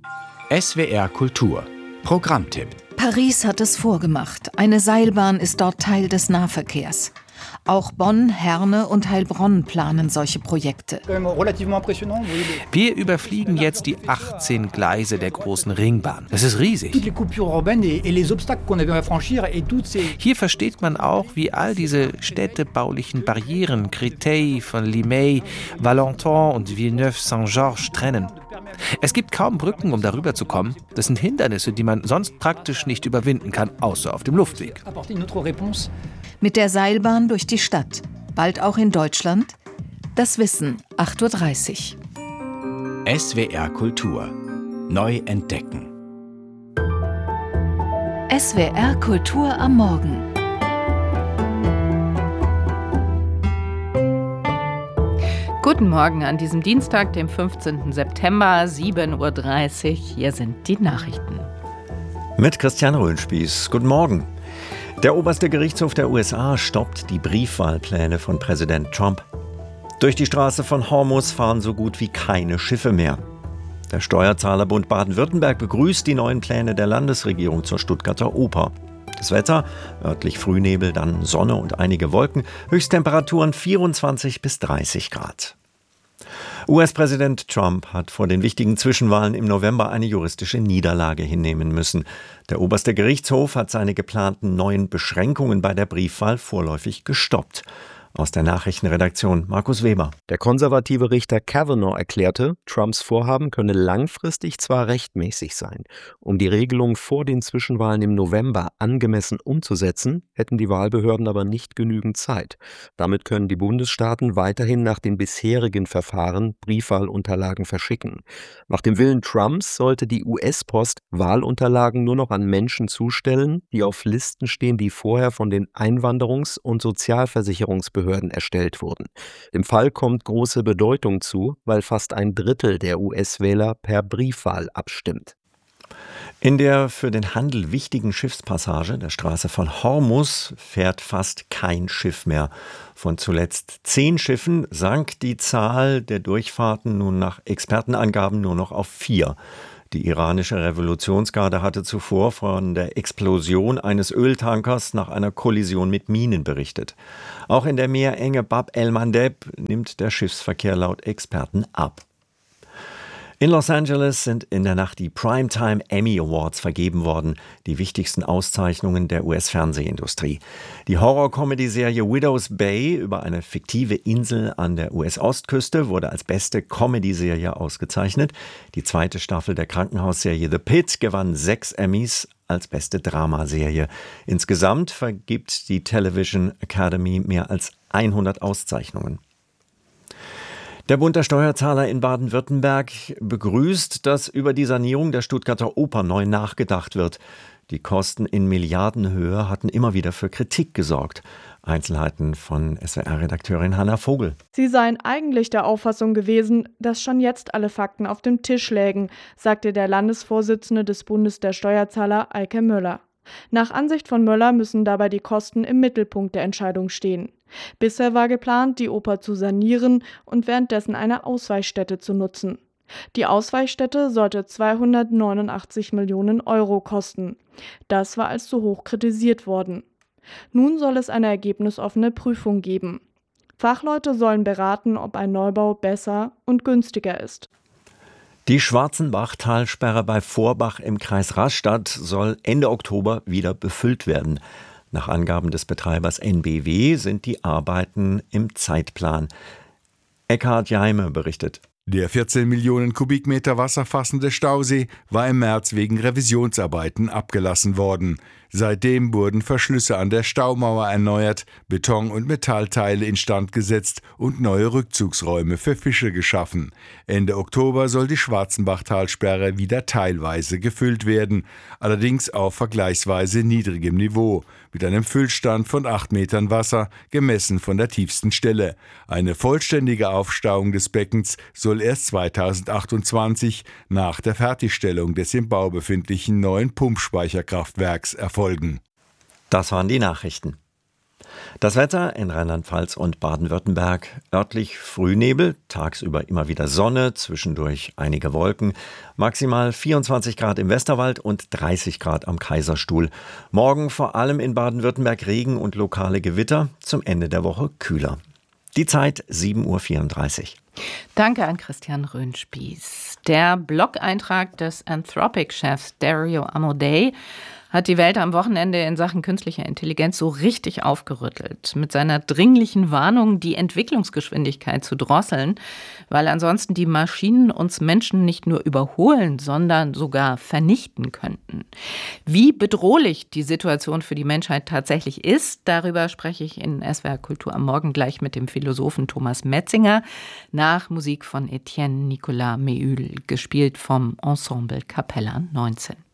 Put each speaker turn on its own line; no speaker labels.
SWR Kultur Programmtipp.
Paris hat es vorgemacht. Eine Seilbahn ist dort Teil des Nahverkehrs. Auch Bonn, Herne und Heilbronn planen solche Projekte.
Wir überfliegen jetzt die 18 Gleise der großen Ringbahn. Das ist riesig. Hier versteht man auch, wie all diese städtebaulichen Barrieren Créteil von Limay, Valenton und Villeneuve-Saint-Georges trennen. Es gibt kaum Brücken, um darüber zu kommen. Das sind Hindernisse, die man sonst praktisch nicht überwinden kann, außer auf dem Luftweg.
Mit der Seilbahn durch die Stadt. Bald auch in Deutschland? Das Wissen, 8.30 Uhr.
SWR Kultur. Neu entdecken.
SWR Kultur am Morgen.
Guten Morgen an diesem Dienstag, dem 15. September, 7.30 Uhr. Hier sind die Nachrichten.
Mit Christian Röhnspieß. Guten Morgen. Der oberste Gerichtshof der USA stoppt die Briefwahlpläne von Präsident Trump. Durch die Straße von Hormuz fahren so gut wie keine Schiffe mehr. Der Steuerzahlerbund Baden-Württemberg begrüßt die neuen Pläne der Landesregierung zur Stuttgarter Oper. Das Wetter, örtlich Frühnebel, dann Sonne und einige Wolken, Höchsttemperaturen 24 bis 30 Grad. US-Präsident Trump hat vor den wichtigen Zwischenwahlen im November eine juristische Niederlage hinnehmen müssen. Der oberste Gerichtshof hat seine geplanten neuen Beschränkungen bei der Briefwahl vorläufig gestoppt. Aus der Nachrichtenredaktion Markus Weber.
Der konservative Richter Kavanaugh erklärte, Trumps Vorhaben könne langfristig zwar rechtmäßig sein. Um die Regelung vor den Zwischenwahlen im November angemessen umzusetzen, hätten die Wahlbehörden aber nicht genügend Zeit. Damit können die Bundesstaaten weiterhin nach den bisherigen Verfahren Briefwahlunterlagen verschicken. Nach dem Willen Trumps sollte die US-Post Wahlunterlagen nur noch an Menschen zustellen, die auf Listen stehen, die vorher von den Einwanderungs- und Sozialversicherungsbehörden erstellt wurden. Dem Fall kommt große Bedeutung zu, weil fast ein Drittel der US-Wähler per Briefwahl abstimmt.
In der für den Handel wichtigen Schiffspassage der Straße von Hormuz fährt fast kein Schiff mehr. Von zuletzt 10 Schiffen sank die Zahl der Durchfahrten nun nach Expertenangaben nur noch auf 4. Die iranische Revolutionsgarde hatte zuvor von der Explosion eines Öltankers nach einer Kollision mit Minen berichtet. Auch in der Meerenge Bab el-Mandeb nimmt der Schiffsverkehr laut Experten ab. In Los Angeles sind in der Nacht die Primetime Emmy Awards vergeben worden, die wichtigsten Auszeichnungen der US-Fernsehindustrie. Die Horror-Comedy-Serie Widow's Bay über eine fiktive Insel an der US-Ostküste wurde als beste Comedy-Serie ausgezeichnet. Die zweite Staffel der Krankenhausserie The Pitt gewann 6 Emmys als beste Dramaserie. Insgesamt vergibt die Television Academy mehr als 100 Auszeichnungen. Der Bund der Steuerzahler in Baden-Württemberg begrüßt, dass über die Sanierung der Stuttgarter Oper neu nachgedacht wird. Die Kosten in Milliardenhöhe hatten immer wieder für Kritik gesorgt. Einzelheiten von SWR-Redakteurin Hanna Vogel.
Sie seien eigentlich der Auffassung gewesen, dass schon jetzt alle Fakten auf dem Tisch lägen, sagte der Landesvorsitzende des Bundes der Steuerzahler Eike Möller. Nach Ansicht von Möller müssen dabei die Kosten im Mittelpunkt der Entscheidung stehen. Bisher war geplant, die Oper zu sanieren und währenddessen eine Ausweichstätte zu nutzen. Die Ausweichstätte sollte 289 Millionen Euro kosten. Das war als zu hoch kritisiert worden. Nun soll es eine ergebnisoffene Prüfung geben. Fachleute sollen beraten, ob ein Neubau besser und günstiger ist.
Die Schwarzenbachtalsperre bei Vorbach im Kreis Rastatt soll Ende Oktober wieder befüllt werden. Nach Angaben des Betreibers NBW sind die Arbeiten im Zeitplan. Eckhard Jaime berichtet.
Der 14 Millionen Kubikmeter Wasser fassende Stausee war im März wegen Revisionsarbeiten abgelassen worden. Seitdem wurden Verschlüsse an der Staumauer erneuert, Beton- und Metallteile instand gesetzt und neue Rückzugsräume für Fische geschaffen. Ende Oktober soll die Schwarzenbachtalsperre wieder teilweise gefüllt werden, allerdings auf vergleichsweise niedrigem Niveau, mit einem Füllstand von 8 Metern Wasser, gemessen von der tiefsten Stelle. Eine vollständige Aufstauung des Beckens soll erst 2028 nach der Fertigstellung des im Bau befindlichen neuen Pumpspeicherkraftwerks erfolgen.
Das waren die Nachrichten. Das Wetter in Rheinland-Pfalz und Baden-Württemberg: örtlich Frühnebel, tagsüber immer wieder Sonne, zwischendurch einige Wolken, maximal 24 Grad im Westerwald und 30 Grad am Kaiserstuhl. Morgen vor allem in Baden-Württemberg Regen und lokale Gewitter, zum Ende der Woche kühler. Die Zeit 7:34 Uhr.
Danke an Christian Röhnspieß. Der Blog-Eintrag des Anthropic-Chefs Dario Amodei hat die Welt am Wochenende in Sachen künstlicher Intelligenz so richtig aufgerüttelt. Mit seiner dringlichen Warnung, die Entwicklungsgeschwindigkeit zu drosseln, weil ansonsten die Maschinen uns Menschen nicht nur überholen, sondern sogar vernichten könnten. Wie bedrohlich die Situation für die Menschheit tatsächlich ist, darüber spreche ich in SWR Kultur am Morgen gleich mit dem Philosophen Thomas Metzinger, nach Musik von Etienne Nicolas Méhul, gespielt vom Ensemble Capella 19.